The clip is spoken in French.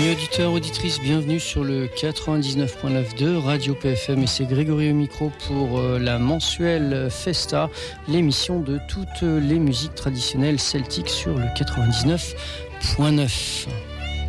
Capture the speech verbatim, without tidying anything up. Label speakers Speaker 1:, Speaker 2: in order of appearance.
Speaker 1: Amis auditeurs, auditrices, bienvenue sur le quatre-vingt-dix-neuf virgule neuf de Radio P F M et c'est Grégory au micro pour la mensuelle Festa, l'émission de toutes les musiques traditionnelles celtiques sur le quatre-vingt-dix-neuf virgule neuf.